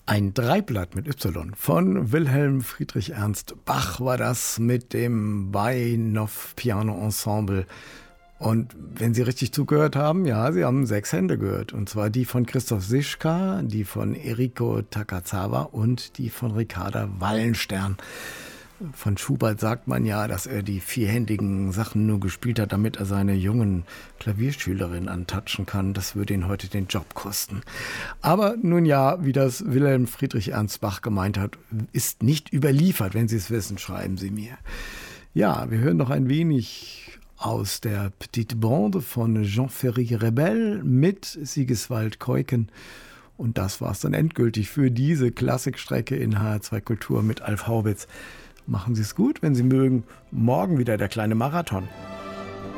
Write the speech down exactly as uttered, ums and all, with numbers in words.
Ein Dreiblatt mit Y von Wilhelm Friedrich Ernst Bach war das mit dem Weihnacht Piano Ensemble. Und wenn Sie richtig zugehört haben, ja, Sie haben sechs Hände gehört. Und zwar die von Christoph Sischka, die von Eriko Takazawa und die von Ricarda Wallenstern. Von Schubert sagt man ja, dass er die vierhändigen Sachen nur gespielt hat, damit er seine jungen Klavierschülerinnen antatschen kann. Das würde ihn heute den Job kosten. Aber nun ja, wie das Wilhelm Friedrich Ernst Bach gemeint hat, ist nicht überliefert. Wenn Sie es wissen, schreiben Sie mir. Ja, wir hören noch ein wenig aus der Petite Bande von Jean-Ferry Rebel mit Sigiswald Keuken. Und das war es dann endgültig für diese Klassikstrecke in H R zwei Kultur mit Alf Haubitz. Machen Sie es gut, wenn Sie mögen. Morgen wieder der kleine Marathon.